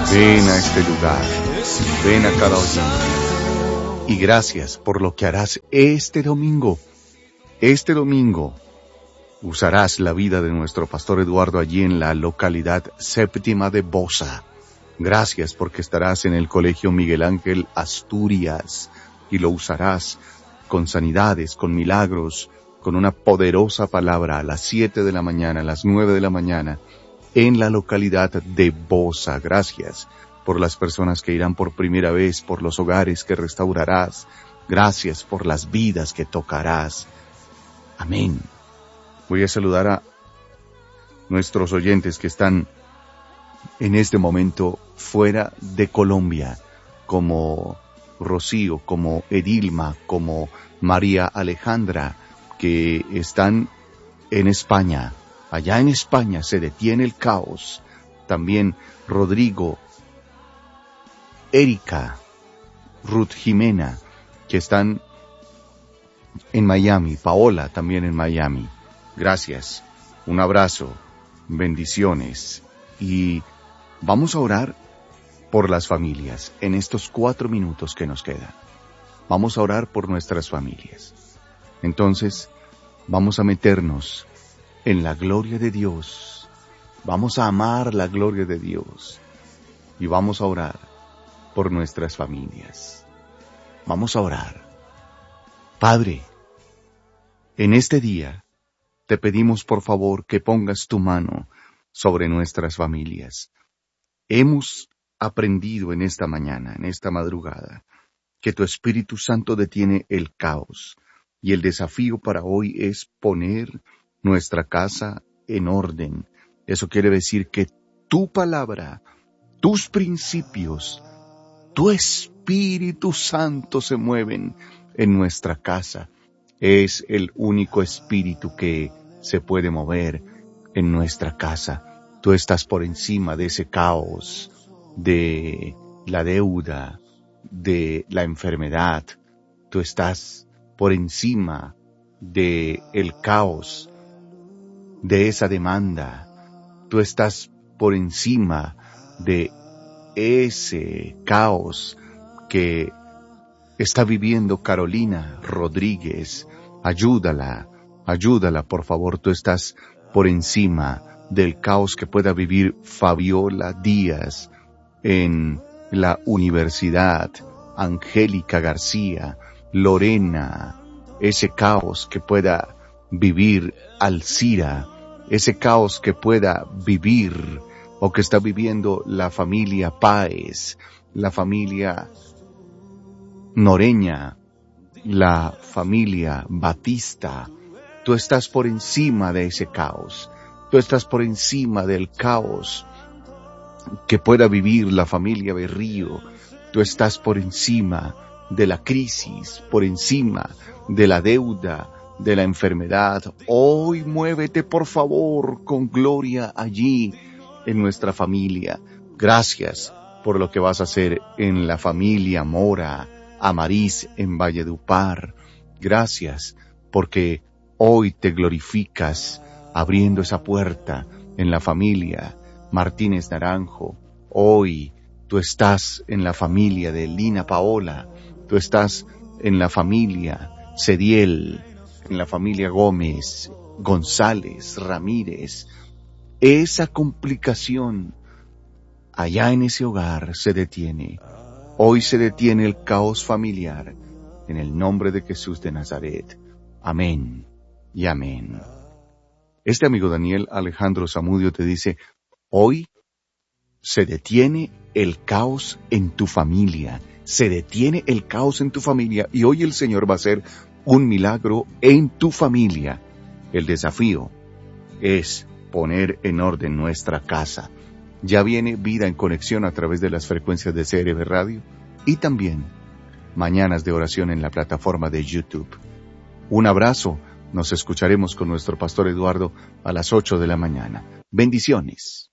Ven a este lugar, ven a cada oyente. Y gracias por lo que harás este domingo. Este domingo usarás la vida de nuestro pastor Eduardo allí en la localidad séptima de Bosa. Gracias porque estarás en el Colegio Miguel Ángel Asturias y lo usarás con sanidades, con milagros, con una poderosa palabra a las 7 de la mañana, a las 9 de la mañana, en la localidad de Bosa. Gracias por las personas que irán por primera vez, por los hogares que restaurarás. Gracias por las vidas que tocarás. Amén. Voy a saludar a nuestros oyentes que están en este momento fuera de Colombia, como Rocío, como Edilma, como María Alejandra, que están en España. Allá en España se detiene el caos. También Rodrigo, Erika, Ruth Jimena, que están en Miami. Paola también en Miami. Gracias. Un abrazo. Bendiciones. Y vamos a orar por las familias en estos 4 minutos que nos quedan. Vamos a orar por nuestras familias. Entonces, vamos a meternos en la gloria de Dios. Vamos a amar la gloria de Dios. Y vamos a orar por nuestras familias. Vamos a orar. Padre, en este día te pedimos por favor que pongas tu mano sobre nuestras familias. Hemos aprendido en esta mañana, en esta madrugada, que tu Espíritu Santo detiene el caos. Y el desafío para hoy es poner nuestra casa en orden. Eso quiere decir que tu palabra, tus principios, tu Espíritu Santo se mueven en nuestra casa. Es el único espíritu que se puede mover en nuestra casa. Tú estás por encima de ese caos, de la deuda, de la enfermedad. Tú estás por encima de el caos, de esa demanda. Tú estás por encima de ese caos que está viviendo Carolina Rodríguez. Ayúdala por favor. Tú estás por encima del caos que pueda vivir Fabiola Díaz en la universidad, Angélica García, Lorena, ese caos que pueda vivir Alcira, ese caos que pueda vivir o que está viviendo la familia Páez, la familia Noreña, la familia Batista. Tú estás por encima de ese caos. Tú estás por encima del caos que pueda vivir la familia Berrío. Tú estás por encima de la crisis, por encima de la deuda, de la enfermedad. Hoy muévete por favor con gloria allí en nuestra familia. Gracias por lo que vas a hacer en la familia Mora, Amariz en Valledupar. Gracias porque hoy te glorificas abriendo esa puerta en la familia Martínez Naranjo. Hoy tú estás en la familia de Lina Paola. Tú estás en la familia Cediel, en la familia Gómez, González, Ramírez. Esa complicación allá en ese hogar se detiene. Hoy se detiene el caos familiar en el nombre de Jesús de Nazaret. Amén y amén. Este amigo Daniel Alejandro Zamudio te dice, hoy se detiene el caos en tu familia. Se detiene el caos en tu familia y hoy el Señor va a hacer un milagro en tu familia. El desafío es poner en orden nuestra casa. Ya viene Vida en Conexión a través de las frecuencias de CRB Radio y también mañanas de oración en la plataforma de YouTube. Un abrazo. Nos escucharemos con nuestro pastor Eduardo a las 8 de la mañana. Bendiciones.